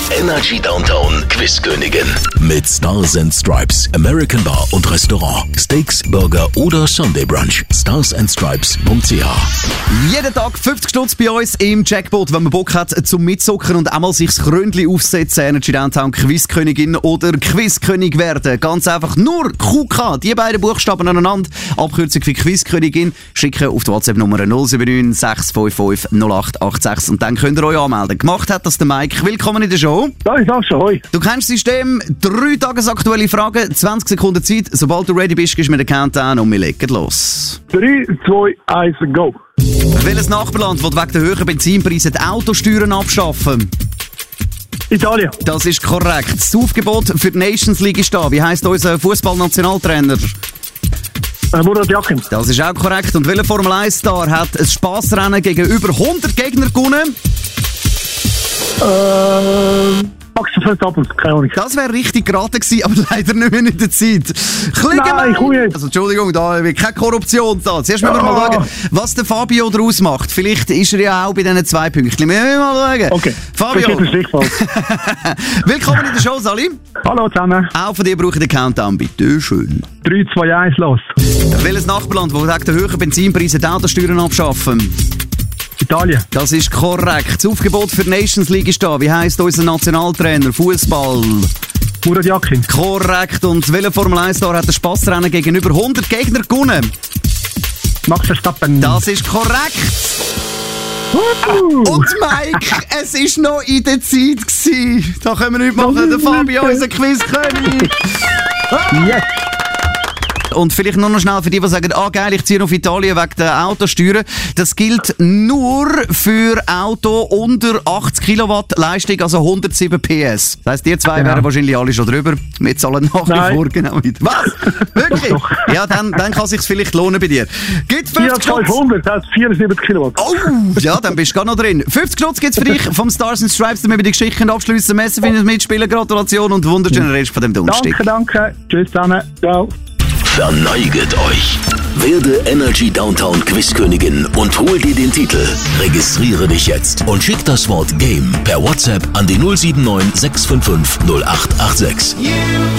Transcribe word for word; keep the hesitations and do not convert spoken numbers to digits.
Energy Downtown Quizkönigin. Mit Stars and Stripes, American Bar und Restaurant, Steaks, Burger oder Sunday Brunch. stars and stripes punkt c h. Jeden Tag fünfzig Stutz bei uns im Jackpot, wenn man Bock hat zum Mitzuckern und einmal sich das Krönchen aufsetzen. Energy Downtown Quizkönigin oder Quizkönig werden. Ganz einfach nur Q K. Die beiden Buchstaben aneinander. Abkürzung für Quizkönigin. Schicken auf die WhatsApp-Nummer null sieben neun sechs fünf fünf null acht acht sechs und dann könnt ihr euch anmelden. Gemacht hat das der Mike. Willkommen in der Show. Ja, ich sag schon, hoi. Du kennst das System. Drei tagesaktuelle Fragen, zwanzig Sekunden Zeit. Sobald du ready bist, gehst du mit den Countdown und wir legen los. drei, zwei, eins, go. Welches Nachbarland will wegen der höheren Benzinpreise die Autosteuern abschaffen? Italien. Das ist korrekt. Das Aufgebot für die Nations League ist da. Wie heisst unser Fußballnationaltrainer? Äh, Murat Yakin. Das ist auch korrekt. Und welcher Formel eins Star hat ein Spassrennen gegen über hundert Gegner gewonnen? Äh, Max Verstappen, keine Ahnung. Das wäre richtig geraten gewesen, aber leider nicht mehr in der Zeit. Klein Nein, ich will nicht. Also Entschuldigung, da wird keine Korruption da. Zuerst müssen wir Oh. mal schauen, was der Fabio daraus macht. Vielleicht ist er ja auch bei diesen zwei Punkten. Wir müssen mal schauen. Okay. Fabio. Das ist ein Stichwort. Willkommen in der Show, Sali. Hallo zusammen. Auch von dir brauche ich den Countdown, bitte schön. drei, zwei, eins, los. Welches Nachbarland, das wegen der höheren Benzinpreise die Autosteuern abschaffen? Italien. Das ist korrekt. Das Aufgebot für die Nations League ist da. Wie heisst unser Nationaltrainer? Fußball. Murat Yakin. Korrekt. Und welcher Formel eins Star hat ein Spassrennen gegen über hundert Gegner gewonnen? Max Verstappen. Das ist korrekt. Uh. Und Mike, es war noch in der Zeit gewesen. Da können wir nicht machen. Der Fabio, unser Quizkönig. Yes. Und vielleicht nur noch schnell für die, die sagen, ah geil, ich ziehe auf Italien wegen der Autosteuern. Das gilt nur für Auto unter achtzig Kilowatt Leistung, also hundertsieben P S. Das heisst, die zwei Genau. wären wahrscheinlich alle schon drüber. Wir zahlen nach wie Nein. vor genau mit. Was? Wirklich? Doch, doch. Ja, dann, dann kann es sich vielleicht lohnen bei dir. Gibt fünfzig Stutz. viertausendfünfhundert, das heißt vierundsiebzig Kilowatt. Oh, ja, dann bist du gar noch drin. fünfzig Stutz gibt's für dich vom Stars and Stripes, damit wir die Geschichte abschliessen. Messi findet mitspielen. Gratulation und wunderschönen Rest von dem Donnerstag. Danke, danke. Tschüss zusammen. Ciao. Verneiget euch. Werde Energy Downtown Quizkönigin und hol dir den Titel. Registriere dich jetzt und schick das Wort Game per WhatsApp an die null sieben neun sechs fünf fünf null acht acht sechs.